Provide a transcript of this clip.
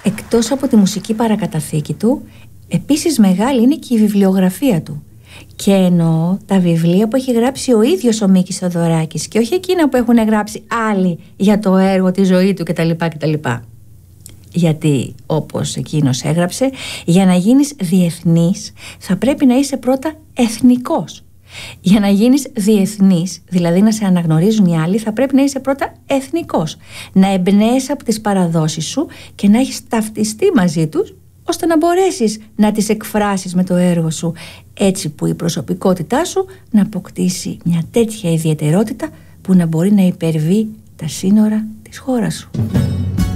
Εκτός από τη μουσική παρακαταθήκη του, επίσης μεγάλη είναι και η βιβλιογραφία του. Και εννοώ τα βιβλία που έχει γράψει ο ίδιος ο Μίκης Θοδωράκης και όχι εκείνα που έχουν γράψει άλλοι για το έργο, τη ζωή του κτλ. Γιατί, όπως εκείνος έγραψε, για να γίνεις διεθνής θα πρέπει να είσαι πρώτα εθνικός. Για να γίνεις διεθνής, δηλαδή να σε αναγνωρίζουν οι άλλοι, θα πρέπει να είσαι πρώτα εθνικός. Να εμπνέεσαι από τις παραδόσεις σου και να έχεις ταυτιστεί μαζί τους, ώστε να μπορέσεις να τις εκφράσεις με το έργο σου, έτσι που η προσωπικότητά σου να αποκτήσει μια τέτοια ιδιαιτερότητα που να μπορεί να υπερβεί τα σύνορα της χώρας σου.